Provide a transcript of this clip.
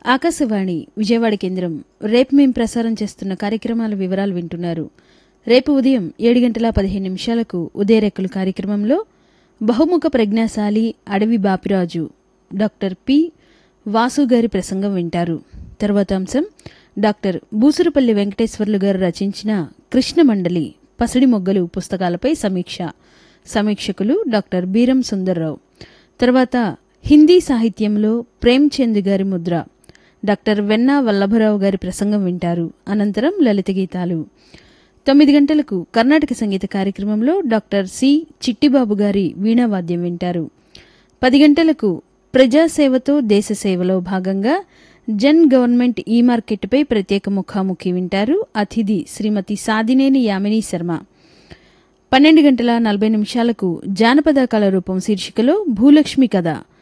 ఆకాశవాణి విజయవాడ కేంద్రం రేపు మేం ప్రసారం చేస్తున్న కార్యక్రమాల వివరాలు వింటున్నారు. రేపు ఉదయం 7:15 ఉదయరేకులు కార్యక్రమంలో బహుముఖ ప్రజ్ఞాశాలి అడవి బాపిరాజు డాక్టర్ పి వాసు గారి ప్రసంగం వింటారు. తర్వాత అంశం డాక్టర్ బూసురుపల్లి వెంకటేశ్వర్లు గారు రచించిన కృష్ణమండలి పసిడి మొగ్గలు పుస్తకాలపై సమీక్ష. సమీక్షకులు డాక్టర్ బీరం సుందర్రావు. తర్వాత హిందీ సాహిత్యంలో ప్రేమ్చంద్ గారి ముద్ర డాక్టర్ వెన్నా వల్లభరావు గారి ప్రసంగం వింటారు. అనంతరం లలిత గీతాలు. 9 గంటలకు కర్ణాటక సంగీత కార్యక్రమంలో డాక్టర్ సి చిట్టిబాబు గారి వీణావాద్యం వింటారు. 10 గంటలకు ప్రజాసేవతో దేశసేవలో భాగంగా జన్ గవర్నమెంట్ ఈ మార్కెట్పై ప్రత్యేక ముఖాముఖి వింటారు. అతిథి శ్రీమతి సాదినేని యామినీ శర్మ. 12:40 జానపద కళారూపం శీర్షికలో భూలక్ష్మి కథ